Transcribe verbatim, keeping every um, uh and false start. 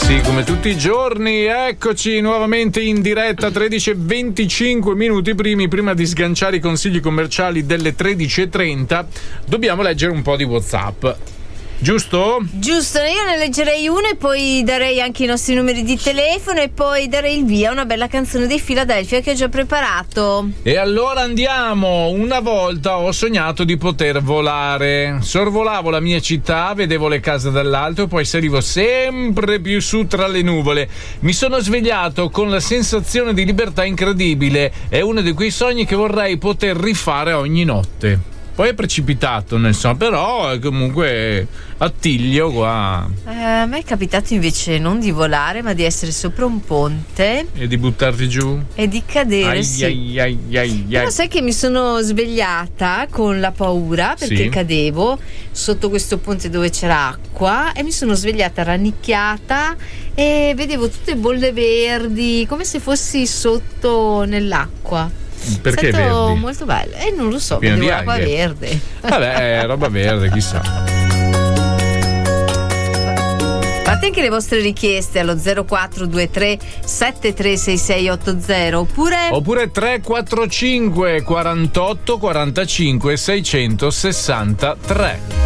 sì, come tutti i giorni, eccoci nuovamente in diretta, tredici e venticinque minuti primi, prima di sganciare i consigli commerciali delle tredici e trenta, dobbiamo leggere un po' di WhatsApp. Giusto? Giusto, io ne leggerei uno e poi darei anche i nostri numeri di telefono e poi darei il via a una bella canzone dei Philadelphia che ho già preparato. E allora andiamo. Una volta ho sognato di poter volare. Sorvolavo la mia città, vedevo le case dall'alto e poi salivo sempre più su tra le nuvole. Mi sono svegliato con la sensazione di libertà incredibile. È uno di quei sogni che vorrei poter rifare ogni notte. Poi è precipitato nel sonno, però è comunque attiglio qua. Eh, a me è capitato invece non di volare, ma di essere sopra un ponte E di buttarti giù? e di cadere. Ai, sì. ai, ai, ai, ai. Però sai che mi sono svegliata con la paura perché Sì. cadevo sotto questo ponte dove c'era acqua e mi sono svegliata rannicchiata e vedevo tutte bolle verdi come se fossi sotto nell'acqua. Perché È stato verdi? molto bello. E eh, non lo so, Pieno vedevo di l'acqua alghe. verde. Vabbè, roba verde, chissà. Fate anche le vostre richieste allo zero quattro due tre sette tre sei sei otto zero oppure Oppure tre quattro cinque quarantotto quarantacinque seicentosessantatré.